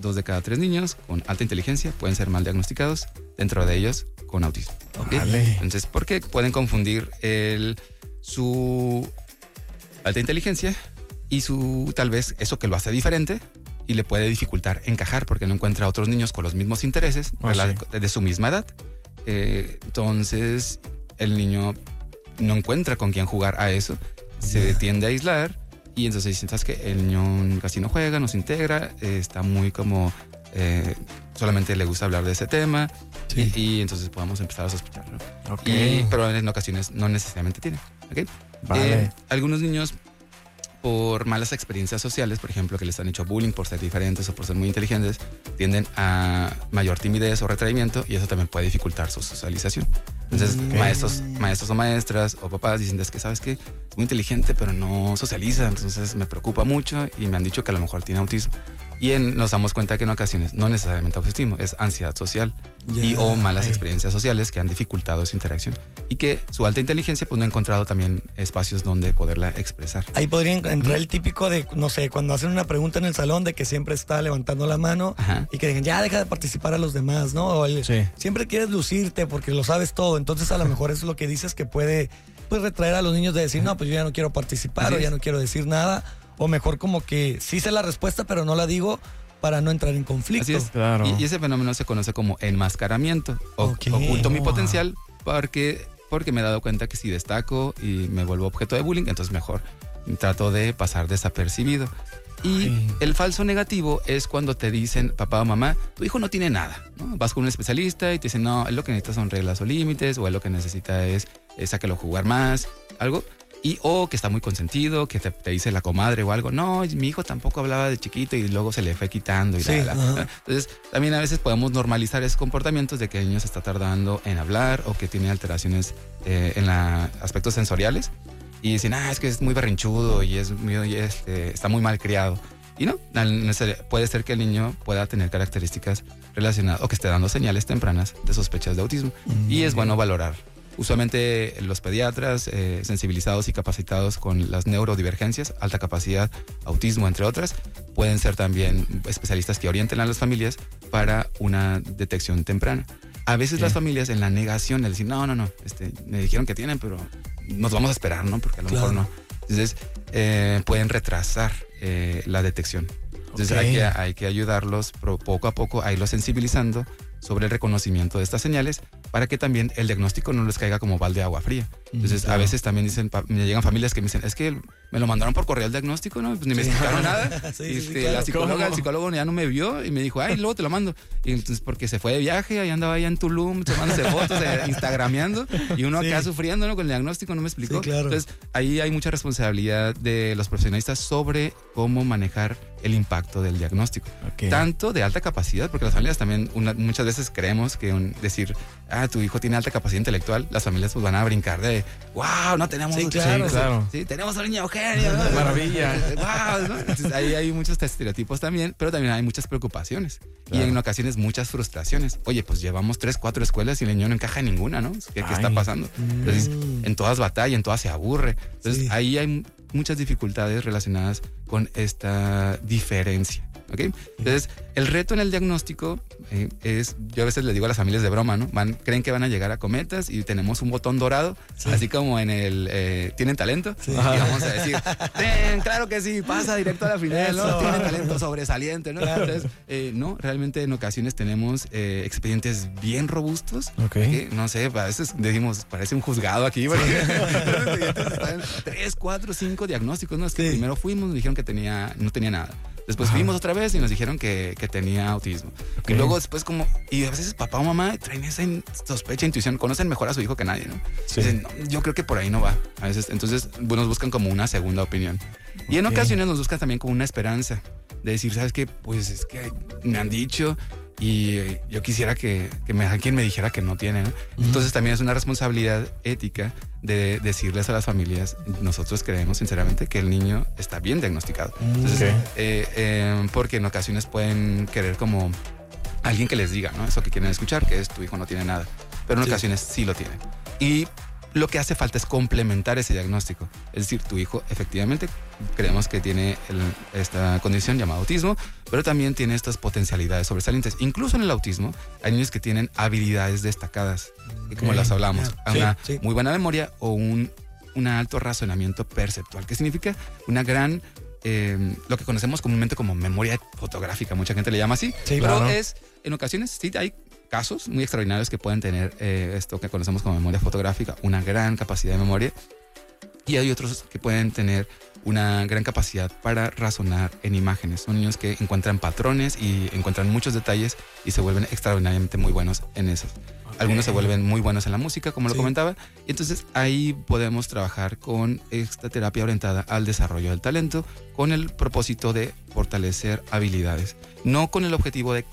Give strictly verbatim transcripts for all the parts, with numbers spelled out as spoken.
dos de cada tres niños con alta inteligencia pueden ser mal diagnosticados, dentro de ellos con autismo. ¿Okay? Vale. Entonces, ¿por qué pueden confundir el, su alta inteligencia y su, tal vez, eso que lo hace diferente y le puede dificultar encajar porque no encuentra a otros niños con los mismos intereses Oh, de, la- sí. de su misma edad? Eh, entonces, el niño no encuentra con quién jugar a eso, se tiende a aislar y entonces dicen, ¿sabes qué? El niño casi no juega, no se integra, eh, está muy como... eh, solamente le gusta hablar de ese tema Sí. y, y entonces podemos empezar a sospechar, ¿no? Ok. Y, pero en ocasiones no necesariamente tiene. ¿Okay? Vale. Eh, algunos niños, por malas experiencias sociales, por ejemplo, que les han hecho bullying por ser diferentes o por ser muy inteligentes, tienden a mayor timidez o retraimiento y eso también puede dificultar su socialización. Entonces, Ok. maestros, maestros o maestras o papás dicen, es que sabes que es muy inteligente, pero no socializa, entonces me preocupa mucho y me han dicho que a lo mejor tiene autismo. Y en- nos damos cuenta que en ocasiones no necesariamente autismo, es ansiedad social y Ya. o malas Ay. experiencias sociales que han dificultado esa interacción y que su alta inteligencia pues no ha encontrado también espacios donde poderla expresar. Ahí podría en- entrar el típico de, no sé, cuando hacen una pregunta en el salón de que siempre está levantando la mano Ajá. y que digan, ya deja de participar a los demás, ¿no? O el- Sí. siempre quieres lucirte porque lo sabes todo. Entonces, a lo mejor eso es lo que dices que puede pues retraer a los niños de decir, no, pues yo ya no quiero participar Así o ya es. no quiero decir nada. O mejor como que sí sé la respuesta, pero no la digo para no entrar en conflicto. Así es. Claro. Y, y ese fenómeno se conoce como enmascaramiento. O, Ok. Oculto mi Wow. potencial porque, porque me he dado cuenta que si destaco y me vuelvo objeto de bullying, entonces mejor trato de pasar desapercibido. Y Ay. el falso negativo es cuando te dicen, papá o mamá, tu hijo no tiene nada, ¿no? Vas con un especialista y te dicen, no, él lo que necesita son reglas o límites, o él lo que necesita es, es sáquelo a jugar más, algo. Y o que está muy consentido, que te, te dice la comadre o algo, no, mi hijo tampoco hablaba de chiquito y luego se le fue quitando y Sí, la, la, la. ajá. Entonces, también a veces podemos normalizar esos comportamientos de que el niño se está tardando en hablar o que tiene alteraciones eh, en la, aspectos sensoriales y dicen, ah, es que es muy berrinchudo y, es muy, y este, está muy mal criado. Y no, al- puede ser que el niño pueda tener características relacionadas o que esté dando señales tempranas de sospechas de autismo. Y es bueno valorar. Usualmente los pediatras eh, sensibilizados y capacitados con las neurodivergencias, alta capacidad, autismo, entre otras, pueden ser también especialistas que orienten a las familias para una detección temprana. A veces Sí. las familias en la negación, el decir, no, no, no, este, me dijeron que tienen, pero nos vamos a esperar, ¿no? Porque a lo Claro. mejor no. Entonces, eh, pueden retrasar eh, la detección. Entonces, Ok. hay, que, hay que ayudarlos pro- poco a poco a irlos sensibilizando sobre el reconocimiento de estas señales para que también el diagnóstico no les caiga como balde de agua fría. Entonces, claro. a veces también dicen, pa- me llegan familias que me dicen, es que me lo mandaron por correo el diagnóstico, ¿no? Pues ni me explicaron nada. Sí, sí, Este, sí, claro. La psicóloga, ¿Cómo? el psicólogo ya no me vio y me dijo, ay, luego te lo mando. Y entonces, porque se fue de viaje, ahí andaba allá en Tulum, tomándose fotos, eh, instagrameando, y uno acá Sí. sufriendo, ¿no? Con el diagnóstico, no me explicó. Sí, claro. Entonces, ahí hay mucha responsabilidad de los profesionalistas sobre cómo manejar el impacto del diagnóstico. Ok. Tanto de alta capacidad, porque las familias también una- muchas veces creemos que un- decir, ah, tu hijo tiene alta capacidad intelectual, las familias pues van a brincar de, wow, no tenemos... Sí, claro. Sí, claro. Sí, tenemos a un niño Eugenio. ¿no? Maravilla. Wow, ¿no? Entonces, ahí hay muchos estereotipos también, pero también hay muchas preocupaciones. Claro. Y en ocasiones muchas frustraciones. Oye, pues llevamos tres, cuatro escuelas y el niño no encaja en ninguna, ¿no? ¿Qué, qué está Ay. pasando? Entonces, Mm. en todas batalla, en todas se aburre. Entonces, Sí. ahí hay muchas dificultades relacionadas con esta diferencia. ¿Ok? Entonces, el reto en el diagnóstico eh, es, yo a veces les digo a las familias de broma, ¿no? Van, creen que van a llegar a Cometas y tenemos un botón dorado, Sí. así como en el eh, ¿tienen talento? Sí. Y vamos a decir, "Ten, claro que sí, pasa directo a la final, ¿no? Eso. Tiene talento sobresaliente, ¿no?" Claro. Entonces, eh, no, realmente en ocasiones tenemos eh, expedientes bien robustos, Ok. que, no sé, a veces decimos, parece un juzgado aquí, porque los expedientes están tres, cuatro, cinco diagnósticos, ¿no? Es que Sí. primero fuimos, nos dijeron que tenía, no tenía nada. Después Ajá. fuimos otra vez y nos dijeron que, que tenía autismo. Ok. Y luego después como, y a veces papá o mamá traen esa in- sospecha, intuición, conocen mejor a su hijo que nadie, ¿no? Sí. Dicen, no, yo creo que por ahí no va. A veces, entonces, bueno, nos buscan como una segunda opinión. Y en Ok. ocasiones nos buscan también como una esperanza de decir, ¿sabes qué? Pues es que me han dicho y eh, yo quisiera que, que me, alguien me dijera que no tiene, ¿no? Entonces también es una responsabilidad ética de decirles a las familias, nosotros creemos sinceramente que el niño está bien diagnosticado. Entonces, Ok. eh, eh, porque en ocasiones pueden querer como alguien que les diga, ¿no? Eso que quieren escuchar, que es tu hijo no tiene nada. Pero en Sí. ocasiones sí lo tiene. Y lo que hace falta es complementar ese diagnóstico. Es decir, tu hijo efectivamente creemos que tiene el, esta condición llamada autismo, pero también tiene estas potencialidades sobresalientes. Incluso en el autismo hay niños que tienen habilidades destacadas, okay, como las hablamos, sí, una sí. muy buena memoria o un, un alto razonamiento perceptual, que significa una gran, eh, lo que conocemos comúnmente como memoria fotográfica, mucha gente le llama así, sí, pero claro. es, en ocasiones sí hay casos muy extraordinarios que pueden tener eh, esto que conocemos como memoria fotográfica, una gran capacidad de memoria, y hay otros que pueden tener una gran capacidad para razonar en imágenes. Son niños que encuentran patrones y encuentran muchos detalles y se vuelven extraordinariamente muy buenos en eso. Okay. Algunos se vuelven muy buenos en la música, como sí. lo comentaba, y entonces ahí podemos trabajar con esta terapia orientada al desarrollo del talento con el propósito de fortalecer habilidades, no con el objetivo de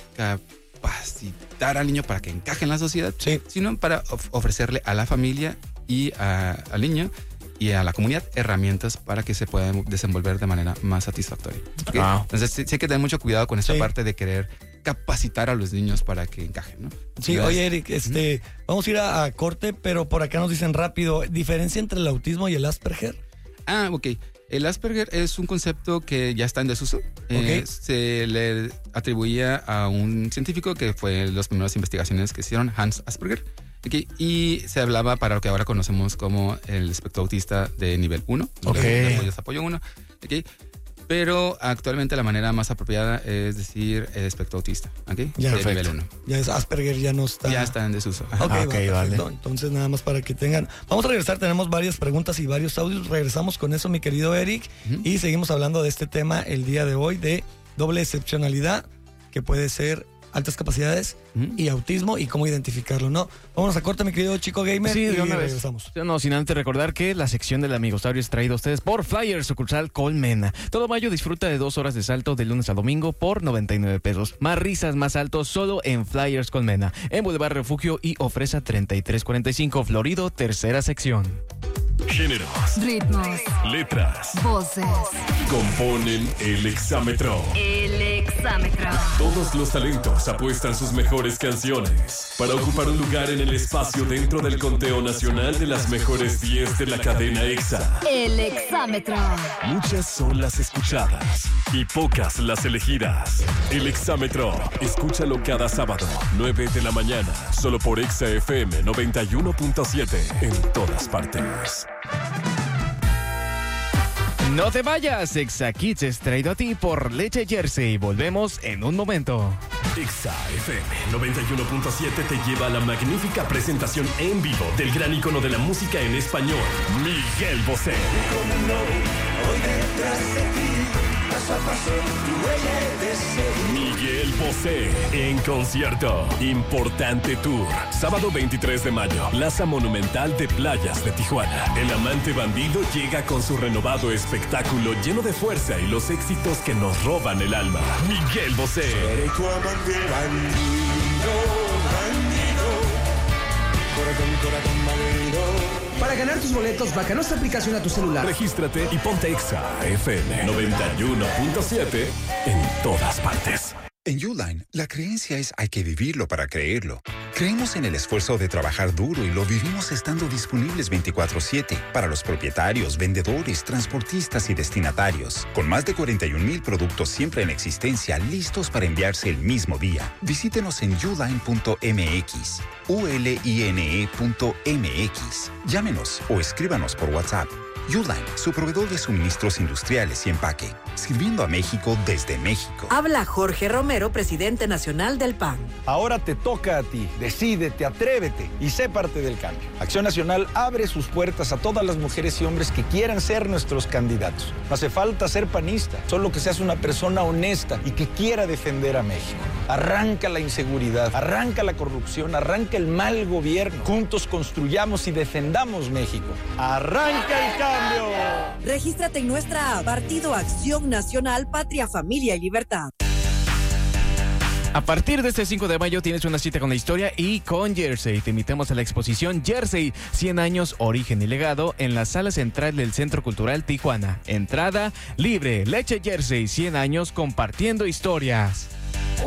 capacitar al niño para que encaje en la sociedad, sí. sino para of- ofrecerle a la familia y a, al niño y a la comunidad herramientas para que se puedan desenvolver de manera más satisfactoria. ¿Okay? Wow. Entonces sí, sí hay que tener mucho cuidado con esta sí. parte de querer capacitar a los niños para que encajen, ¿no? Sí, Entonces, oye Eric, este, uh-huh. vamos a ir a, a corte, pero por acá nos dicen rápido, ¿diferencia entre el autismo y el Asperger? Ah, ok. El Asperger es un concepto que ya está en desuso. Okay. Eh, se le atribuía a un científico que fue las primeras investigaciones que hicieron, Hans Asperger. Okay. Y se hablaba para lo que ahora conocemos como el espectro autista de nivel uno. Okay. De apoyo uno. Okay. Pero actualmente la manera más apropiada es decir el espectro autista. Okay. Ya, de nivel uno. Ya es Asperger, ya no está. Ya está en desuso. Ok, ah, okay, va, vale. Entonces nada más para que tengan. Vamos a regresar, tenemos varias preguntas y varios audios. Regresamos con eso, mi querido Eric. Uh-huh. Y seguimos hablando de este tema el día de hoy, de doble excepcionalidad, que puede ser altas capacidades uh-huh. y autismo y cómo identificarlo, ¿no? Vámonos a corte, mi querido Chico Gamer, sí, y de una regresamos. Vez. No, sin antes recordar que la sección del Amigosaurio es traída a ustedes por Flyers, sucursal Colmena. Todo mayo disfruta de dos horas de salto de lunes a domingo por noventa y nueve pesos. Más risas, más saltos, solo en Flyers Colmena. En Boulevard Refugio y Ofresa treinta y tres cuarenta y cinco, Florido, tercera sección. Géneros, ritmos, letras, voces componen el Exámetro. El Exámetro. Todos los talentos apuestan sus mejores canciones para ocupar un lugar en el espacio dentro del conteo nacional de las mejores diez de la cadena Exa. El Exámetro. Muchas son las escuchadas y pocas las elegidas. El Exámetro. Escúchalo cada sábado, nueve de la mañana, solo por Exa F M noventa y uno punto siete en todas partes. No te vayas, Exa Kids es traído a ti por Leche Jersey. Volvemos en un momento. Exa F M noventa y uno punto siete te lleva a la magnífica presentación en vivo del gran icono de la música en español, Miguel Bosé. Miguel Bosé en concierto. Importante Tour. Sábado veintitrés de mayo. Plaza Monumental de Playas de Tijuana. El amante bandido llega con su renovado espectáculo lleno de fuerza y los éxitos que nos roban el alma. Miguel Bosé. Seré tu amante bandido, bandido. Corazón, corazón bandido. Para ganar tus boletos, baja nuestra aplicación a tu celular. Regístrate y ponte Exa F M noventa y uno punto siete en todas partes. En Uline, la creencia es hay que vivirlo para creerlo. Creemos en el esfuerzo de trabajar duro y lo vivimos estando disponibles veinticuatro siete para los propietarios, vendedores, transportistas y destinatarios. Con más de cuarenta y un mil productos siempre en existencia, listos para enviarse el mismo día. Visítenos en uline punto m x, u l i n e punto m x. Llámenos o escríbanos por WhatsApp. Uline, su proveedor de suministros industriales y empaque, sirviendo a México desde México. Habla Jorge Romero, presidente nacional del P A N. Ahora te toca a ti. Decídete, atrévete y sé parte del cambio. Acción Nacional abre sus puertas a todas las mujeres y hombres que quieran ser nuestros candidatos. No hace falta ser panista, solo que seas una persona honesta y que quiera defender a México. Arranca la inseguridad, arranca la corrupción, arranca el mal gobierno. Juntos construyamos y defendamos México. ¡Arranca el cambio! Regístrate en nuestra app, Partido Acción Nacional, Patria, Familia y Libertad. A partir de este cinco de mayo tienes una cita con la historia y con Jersey. Te invitamos a la exposición Jersey, cien años, origen y legado, en la sala central del Centro Cultural Tijuana. Entrada libre. Leche Jersey, cien años compartiendo historias. Hola Marta.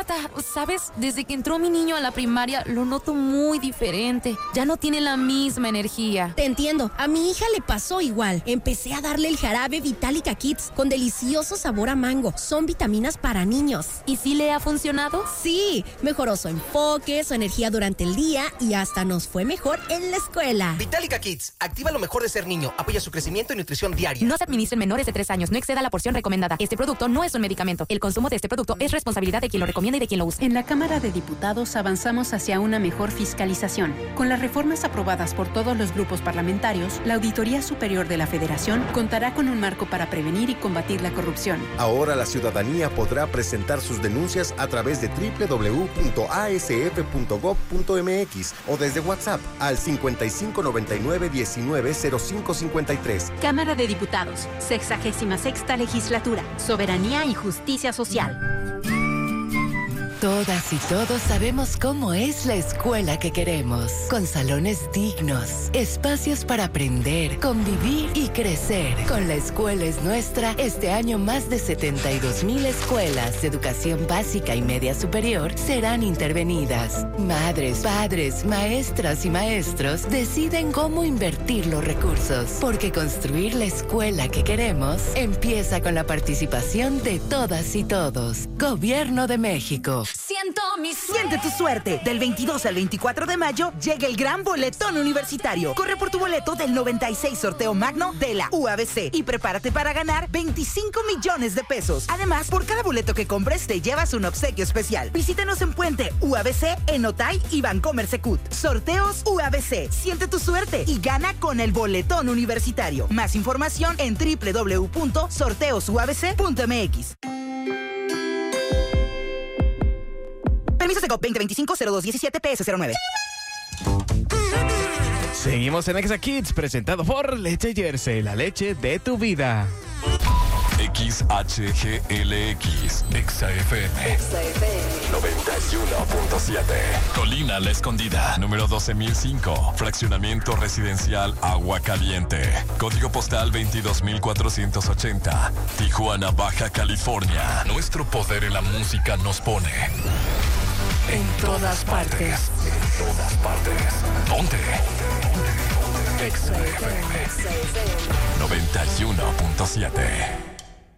Marta, ¿sabes? Desde que entró mi niño a la primaria lo noto muy diferente. Ya no tiene la misma energía. Te entiendo. A mi hija le pasó igual. Empecé a darle el jarabe Vitalica Kids con delicioso sabor a mango. Son vitaminas para niños. ¿Y sí le ha funcionado? Sí. Mejoró su enfoque, su energía durante el día y hasta nos fue mejor en la escuela. Vitalica Kids. Activa lo mejor de ser niño. Apoya su crecimiento y nutrición diaria. No se administren menores de tres años. No exceda la porción recomendada. Este producto no es un medicamento. El consumo de este producto es responsabilidad de quien lo recomienda y de quien lo use. En la Cámara de Diputados avanzamos hacia una mejor fiscalización. Con las reformas aprobadas por todos los grupos parlamentarios, la Auditoría Superior de la Federación contará con un marco para prevenir y combatir la corrupción. Ahora la ciudadanía podrá presentar sus denuncias a través de doble u doble u doble u punto a s f punto gob punto m x o desde WhatsApp al cincuenta y cinco noventa y nueve diecinueve cero cinco cincuenta y tres. Cámara de Diputados, sexagésima sexta legislatura, soberanía y justicia social. Todas y todos sabemos cómo es la escuela que queremos, con salones dignos, espacios para aprender, convivir y crecer. Con La Escuela es Nuestra, este año más de setenta y dos mil escuelas de educación básica y media superior serán intervenidas. Madres, padres, maestras y maestros deciden cómo invertir los recursos, porque construir la escuela que queremos empieza con la participación de todas y todos. Gobierno de México. Siento mi Siente tu suerte. Del veintidós al veinticuatro de mayo llega el gran boletón universitario. Corre por tu boleto del noventa y seis sorteo magno de la U A B C y prepárate para ganar veinticinco millones de pesos. Además, por cada boleto que compres te llevas un obsequio especial. Visítanos en Puente, U A B C, en Otay y Vancomer Secut. Sorteos U A B C. Siente tu suerte y gana con el boletón universitario. Más información en doble u doble u doble u punto sorteos u a b c punto m x. Permiso Segov veinte veinticinco cero dos diecisiete P S cero nueve. Seguimos en Exa Kids, presentado por Leche Jersey, la leche de tu vida. X H G L X, Exa F M, noventa y uno punto siete. Colina La Escondida, número doce mil cinco, fraccionamiento residencial Agua Caliente, código postal veintidós mil cuatrocientos ochenta, Tijuana, Baja California. Nuestro poder en la música nos pone en todas partes. En todas partes. ¿Dónde? Exa F M noventa y uno punto siete.